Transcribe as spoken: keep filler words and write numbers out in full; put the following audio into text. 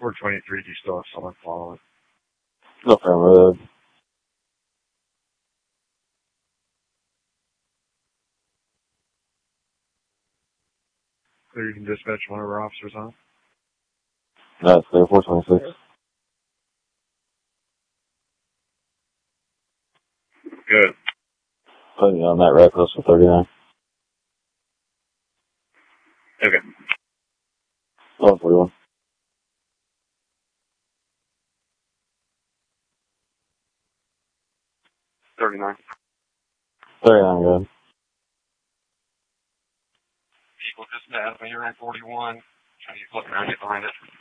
four twenty-three, do you still have someone following? No problem. Clear, you can dispatch one of our officers on. That's clear, four twenty-six. Good. Putting you on that reckless for thirty-nine. Okay. Oh, forty-one. thirty-nine. thirty-nine, good. People just mad when you're in forty-one. Trying to flip around, get behind it.